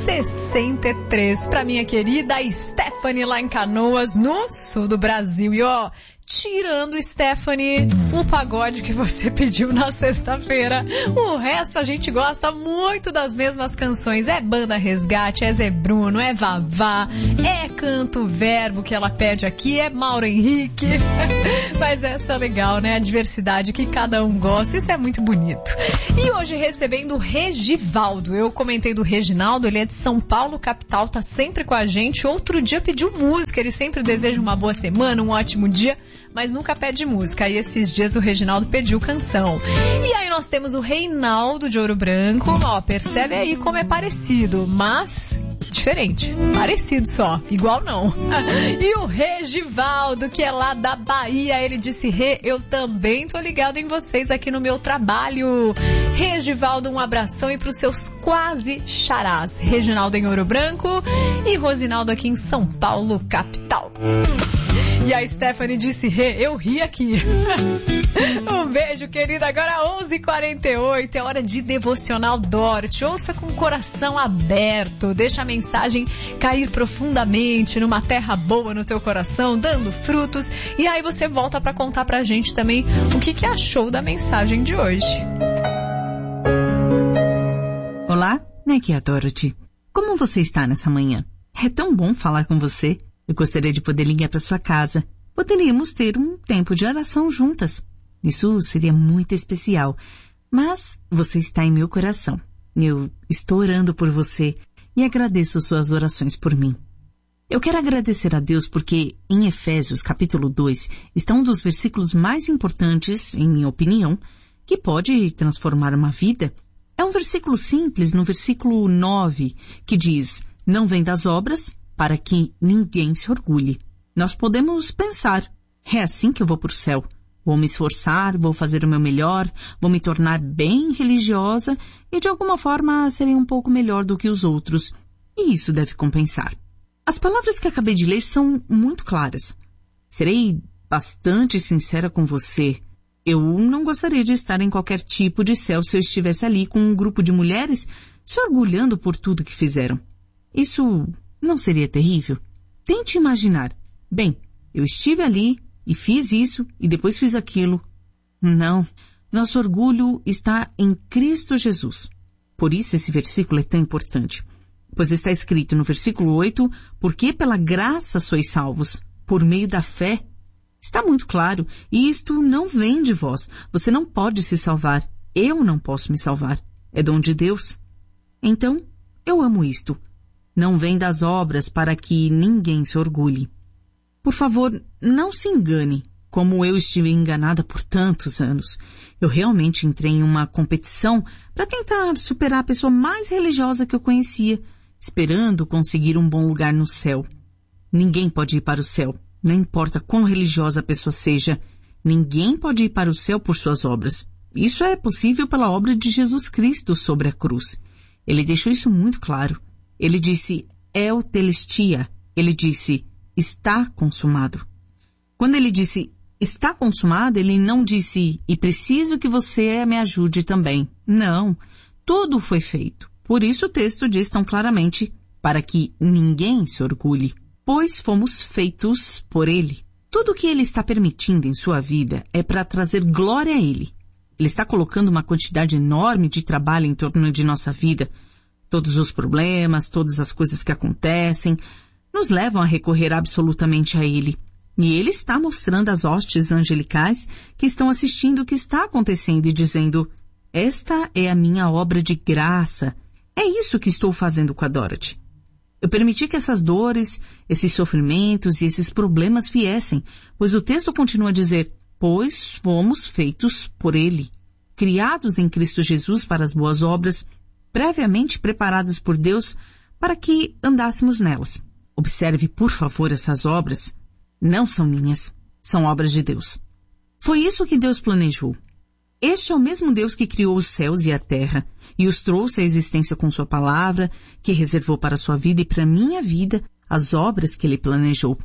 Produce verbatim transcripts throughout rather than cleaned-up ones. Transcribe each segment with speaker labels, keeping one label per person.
Speaker 1: sessenta e três. Pra minha querida Stephanie lá em Canoas, no sul do Brasil. E ó, tirando, Stephanie, o pagode que você pediu na sexta-feira, o resto a gente gosta muito das mesmas canções. É Banda Resgate, é Zé Bruno, é Vavá, é Canto Verbo que ela pede aqui, é Mauro Henrique. Mas essa é legal, né? A diversidade que cada um gosta, isso é muito bonito. E hoje recebendo o Regivaldo. Eu comentei do Reginaldo, ele é de São Paulo, capital, tá sempre com a gente. Outro dia pediu música, ele sempre deseja uma boa semana, um ótimo dia, mas nunca pede música. Aí esses dias o Reginaldo pediu canção. E aí nós temos o Reinaldo de Ouro Branco. Ó, percebe aí como é parecido, mas diferente. Parecido só, igual não. E o Regivaldo, que é lá da Bahia, ele disse: Rê, eu também tô ligado em vocês aqui no meu trabalho. Regivaldo, um abração e pros seus quase xarás. Reginaldo em Ouro Branco e Rosinaldo aqui em São Paulo, capital. E a Stephanie disse: Rê, eu ri aqui. Um beijo, querida. Agora onze e quarenta e oito, é hora de Devocional Dorte. Ouça com o coração aberto. Deixa a mensagem cair profundamente numa terra boa no teu coração, dando frutos. E aí você volta pra contar pra gente também o que, que achou da mensagem de hoje.
Speaker 2: Olá, aqui é a Dorothy. Como você está nessa manhã? É tão bom falar com você. Eu gostaria de poder ligar para sua casa. Poderíamos ter um tempo de oração juntas. Isso seria muito especial. Mas você está em meu coração. Eu estou orando por você e agradeço suas orações por mim. Eu quero agradecer a Deus porque em Efésios capítulo dois está um dos versículos mais importantes, em minha opinião, que pode transformar uma vida. É um versículo simples, no versículo nove, que diz: não vem das obras, para que ninguém se orgulhe. Nós podemos pensar: é assim que eu vou para o céu. Vou me esforçar, vou fazer o meu melhor, vou me tornar bem religiosa e de alguma forma serei um pouco melhor do que os outros. E isso deve compensar. As palavras que acabei de ler são muito claras. Serei bastante sincera com você. Eu não gostaria de estar em qualquer tipo de céu se eu estivesse ali com um grupo de mulheres se orgulhando por tudo que fizeram. Isso não seria terrível? Tente imaginar. Bem, eu estive ali e fiz isso e depois fiz aquilo. Não, nosso orgulho está em Cristo Jesus. Por isso esse versículo é tão importante. Pois está escrito no versículo oito, porque pela graça sois salvos, por meio da fé. Está muito claro, e isto não vem de vós. Você não pode se salvar. Eu não posso me salvar. É dom de Deus. Então, eu amo isto. Não vem das obras para que ninguém se orgulhe. Por favor, não se engane, como eu estive enganada por tantos anos. Eu realmente entrei em uma competição para tentar superar a pessoa mais religiosa que eu conhecia, esperando conseguir um bom lugar no céu. Ninguém pode ir para o céu, não importa quão religiosa a pessoa seja. Ninguém pode ir para o céu por suas obras. Isso é possível pela obra de Jesus Cristo sobre a cruz. Ele deixou isso muito claro. Ele disse: eutelestia. Ele disse: está consumado. Quando ele disse está consumado, ele não disse: e preciso que você me ajude também. Não, tudo foi feito. Por isso o texto diz tão claramente: para que ninguém se orgulhe, pois fomos feitos por ele. Tudo o que ele está permitindo em sua vida é para trazer glória a ele. Ele está colocando uma quantidade enorme de trabalho em torno de nossa vida. Todos os problemas, todas as coisas que acontecem, nos levam a recorrer absolutamente a ele. E ele está mostrando às hostes angelicais que estão assistindo o que está acontecendo e dizendo: esta é a minha obra de graça. É isso que estou fazendo com a Dorothy. Eu permiti que essas dores, esses sofrimentos e esses problemas viessem, pois o texto continua a dizer: pois fomos feitos por ele, criados em Cristo Jesus para as boas obras, previamente preparadas por Deus para que andássemos nelas. Observe, por favor, essas obras. Não são minhas, são obras de Deus. Foi isso que Deus planejou. Este é o mesmo Deus que criou os céus e a terra e os trouxe à existência com sua palavra, que reservou para a sua vida e para a minha vida as obras que ele planejou.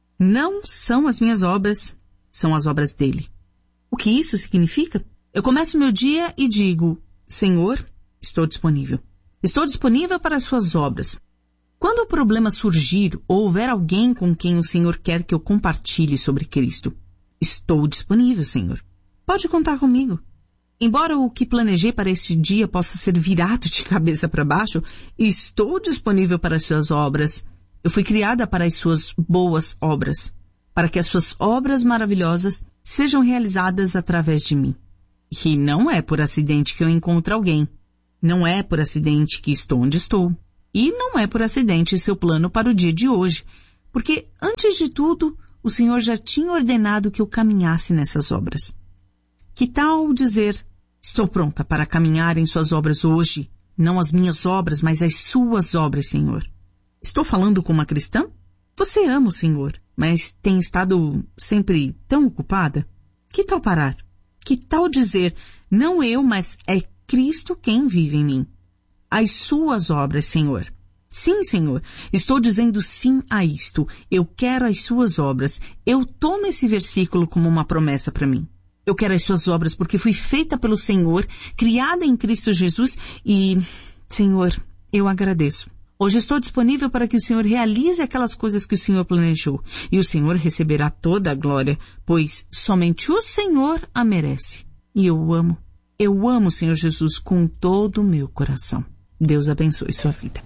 Speaker 2: Não são as minhas obras, são as obras dele. O que isso significa? Eu começo meu dia e digo: Senhor, estou disponível. Estou disponível para as suas obras. Quando o problema surgir ou houver alguém com quem o Senhor quer que eu compartilhe sobre Cristo, estou disponível, Senhor. Pode contar comigo. Embora o que planejei para este dia possa ser virado de cabeça para baixo, estou disponível para as suas obras. Eu fui criada para as suas boas obras, para que as suas obras maravilhosas sejam realizadas através de mim. E não é por acidente que eu encontro alguém. Não é por acidente que estou onde estou. E não é por acidente seu plano para o dia de hoje, porque, antes de tudo, o Senhor já tinha ordenado que eu caminhasse nessas obras. Que tal dizer, estou pronta para caminhar em suas obras hoje, não as minhas obras, mas as suas obras, Senhor. Estou falando com uma cristã? Você ama o Senhor, mas tem estado sempre tão ocupada? Que tal parar? Que tal dizer, não eu, mas é Cristo quem vive em mim? As suas obras, Senhor. Sim, Senhor, estou dizendo sim a isto. Eu quero as suas obras. Eu tomo esse versículo como uma promessa para mim. Eu quero as suas obras porque fui feita pelo Senhor, criada em Cristo Jesus e, Senhor, eu agradeço. Hoje estou disponível para que o Senhor realize aquelas coisas que o Senhor planejou. E o Senhor receberá toda a glória, pois somente o Senhor a merece. E eu amo. Eu amo o Senhor Jesus com todo o meu coração. Deus abençoe sua vida.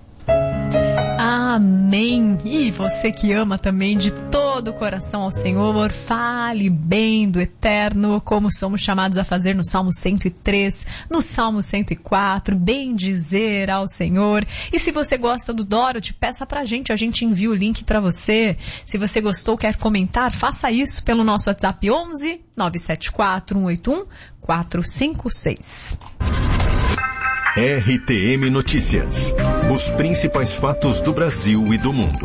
Speaker 1: Amém. E você que ama também de todo o coração ao Senhor, fale bem do Eterno, como somos chamados a fazer no Salmo cento e três, no Salmo cento e quatro, bem dizer ao Senhor. E se você gosta do Dorothy, peça pra gente, a gente envia o link pra você. Se você gostou, quer comentar, faça isso pelo nosso WhatsApp onze, nove sete quatro, um oito um, quatro cinco seis.
Speaker 3: R T M Notícias. Os principais fatos do Brasil e do mundo.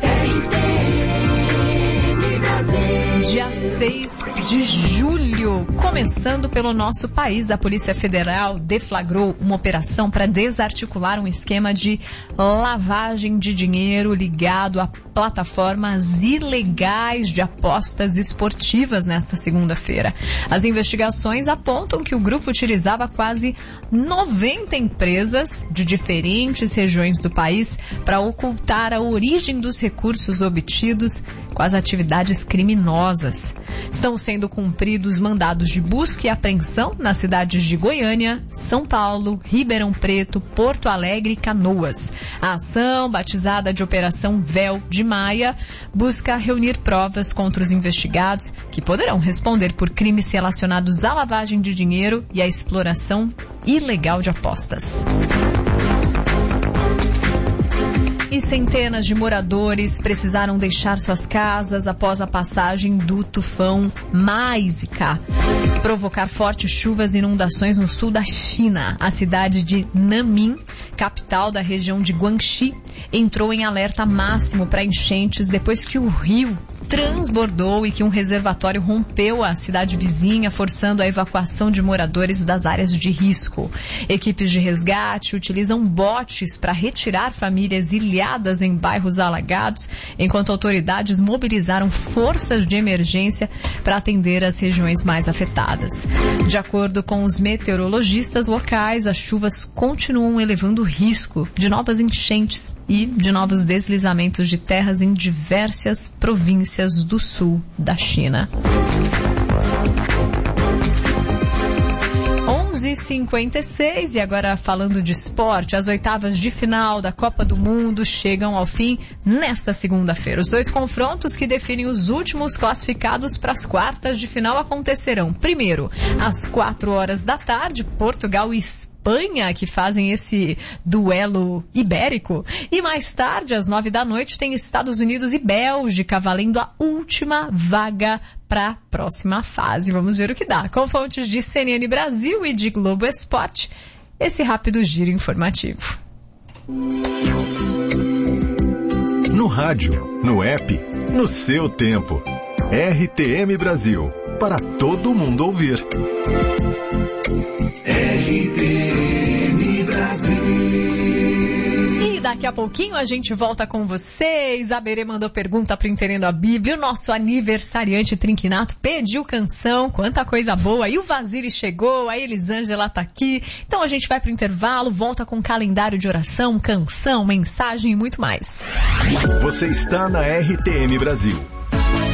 Speaker 1: Dia seis de julho, começando pelo nosso país, a Polícia Federal deflagrou uma operação para desarticular um esquema de lavagem de dinheiro ligado a plataformas ilegais de apostas esportivas nesta segunda-feira. As investigações apontam que o grupo utilizava quase noventa empresas de diferentes regiões do país para ocultar a origem dos recursos obtidos com as atividades criminosas. Estão sendo cumpridos mandados de busca e apreensão nas cidades de Goiânia, São Paulo, Ribeirão Preto, Porto Alegre e Canoas. A ação, batizada de Operação Véu de Maia, busca reunir provas contra os investigados que poderão responder por crimes relacionados à lavagem de dinheiro e à exploração ilegal de apostas. E centenas de moradores precisaram deixar suas casas após a passagem do tufão Maisika provocar fortes chuvas e inundações no sul da China. A cidade de Nanmin, capital da região de Guangxi, entrou em alerta máximo para enchentes depois que o rio transbordou e que um reservatório rompeu a cidade vizinha, forçando a evacuação de moradores das áreas de risco. Equipes de resgate utilizam botes para retirar famílias ilhadas em bairros alagados, enquanto autoridades mobilizaram forças de emergência para atender as regiões mais afetadas. De acordo com os meteorologistas locais, as chuvas continuam elevando o risco de novas enchentes e de novos deslizamentos de terras em diversas províncias do sul da China. onze e cinquenta e seis, e agora falando de esporte, as oitavas de final da Copa do Mundo chegam ao fim nesta segunda-feira. Os dois confrontos que definem os últimos classificados para as quartas de final acontecerão primeiro às quatro horas da tarde, Portugal e Espanha, que fazem esse duelo ibérico, e mais tarde, às nove da noite, tem Estados Unidos e Bélgica valendo a última vaga para a próxima fase. Vamos ver o que dá. Com fontes de C N N Brasil e de Globo Esporte, esse rápido giro informativo.
Speaker 3: No rádio, no app, no seu tempo. R T M Brasil, para todo mundo ouvir. R T M Brasil.
Speaker 1: Daqui a pouquinho a gente volta com vocês. A Berê mandou pergunta pro Entendendo a Bíblia. O nosso aniversariante Trinquinato pediu canção. Quanta coisa boa. E o Vasile chegou, a Elisângela tá aqui. Então a gente vai pro intervalo, volta com calendário de oração, canção, mensagem e muito mais.
Speaker 3: Você está na R T M Brasil.